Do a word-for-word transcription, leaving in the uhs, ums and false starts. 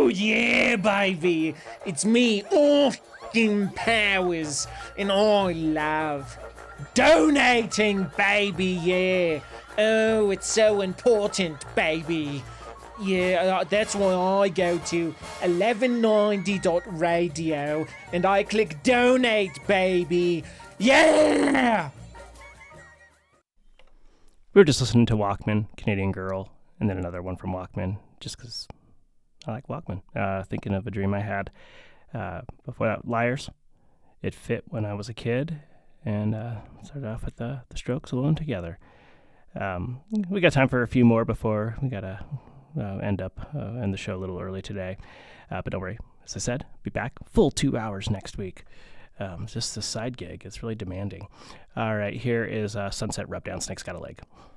Oh yeah, baby. It's me, Austin Powers, and I love donating, baby, yeah. Oh, it's so important, baby. Yeah, uh, that's why I go to eleven ninety dot radio and I click donate, baby. Yeah! We were just listening to Walkman, Canadian Girl, and then another one from Walkman, just because I like Walkman. Uh, thinking of a dream I had. Uh, before that, Liars. It fit when I was a kid, and uh, started off with the, the Strokes, Alone Together. Um, we got time for a few more before we got to uh, end up, uh, end the show a little early today. Uh, but don't worry, as I said, be back full two hours next week. Um, just a side gig. It's really demanding. All right, here is uh, Sunset Rubdown, Snake's Got a Leg.